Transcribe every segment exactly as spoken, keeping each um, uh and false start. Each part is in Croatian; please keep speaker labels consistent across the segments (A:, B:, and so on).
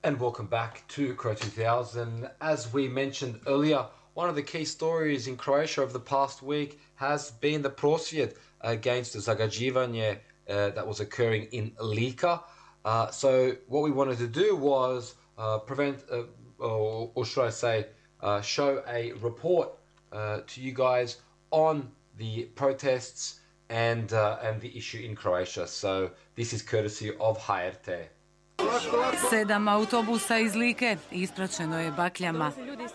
A: And welcome back to Croatia two thousand. As we mentioned earlier, one of the key stories in Croatia over the past week has been the prosvjed against zagađivanje uh, that was occurring in Lika. Uh, so what we wanted to do was uh, prevent, uh, or, or should I say, uh, show a report uh, to you guys on the protests and uh, and the issue in Croatia. So this is courtesy of H R T.
B: Sedam autobusa iz Like ispraćeno je bakljama.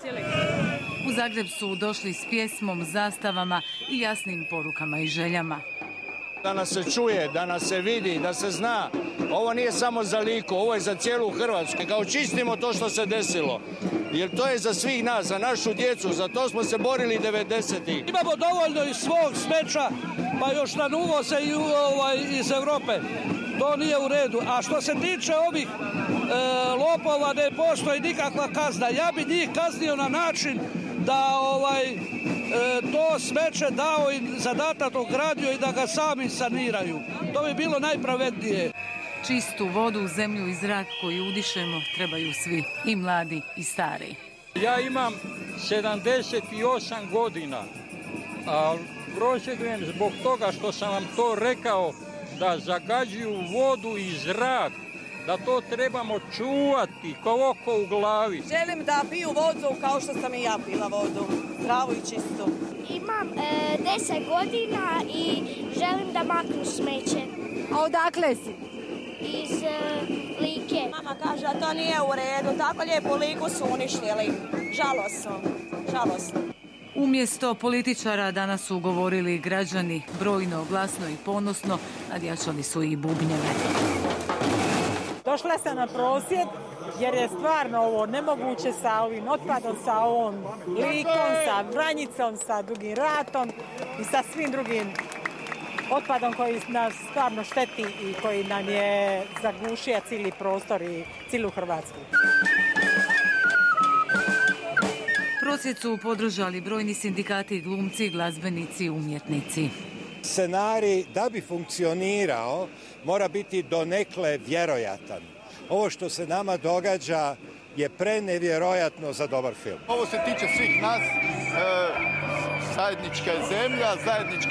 B: U Zagreb su došli s pjesmom, zastavama i jasnim porukama i željama.
C: Da nas se čuje, da nas se vidi, da se zna. Ovo nije samo za Liku, ovo je za cijelu Hrvatsku. Kao čistimo to što se desilo. Jer to je za svih nas, za našu djecu, za to smo se borili devedesetih.
D: Imamo dovoljno iz svog smeća, pa još na uvoze i ovaj, iz Europe. To nije u redu. A što se tiče ovih e, lopova, ne postoji nikakva kazna. Ja bi njih kaznio na način da ovaj, e, to smeće dao i zadatak ogradio i da ga sami saniraju. To bi bilo najpravednije.
B: Čistu vodu, zemlju i zrak koju udišemo trebaju svi, i mladi i stari.
E: Ja imam sedamdeset osam godina, a prosvjedujem zbog toga što sam vam to rekao, da zagađuju vodu i zrak, da to trebamo čuvati kao oko u glavi.
F: Želim da piju vodu kao što sam i ja pila vodu, zdravu i čistu.
G: Imam e, deset godina i želim da maknu smeće.
H: A odakle si?
G: Iz e, Like.
F: Mama kaže da to nije u redu, tako lijepu Liku su uništili. Žalosno, žalosno.
B: Umjesto političara danas su govorili građani, brojno, glasno i ponosno, nadjačali su i bubnjeve.
H: Došla sam na prosvjed jer je stvarno ovo nemoguće sa ovim otpadom, sa ovom Likom, sa Vranjicom, sa Dugim Ratom i sa svim drugim otpadom koji nas stvarno šteti i koji nam je zagušio cijeli prostor i cijelu Hrvatsku.
B: Prosvjed su podržali brojni sindikati, glumci, glazbenici i umjetnici.
I: Scenarij da bi funkcionirao mora biti donekle vjerojatan. Ovo što se nama događa je prenevjerojatno za dobar film.
J: Ovo se tiče svih nas, e, zajednička je zemlja, zajednička